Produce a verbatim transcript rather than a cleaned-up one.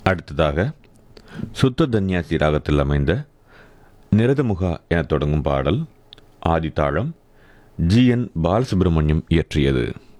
அடுத்ததாக சுத்த தன்யாசி ராகத்தில் அமைந்த நிரதமுகா என தொடங்கும் பாடல். ஆதித்தாளம் ஜி என் பாலசுப்ரமணியம் இயற்றியது.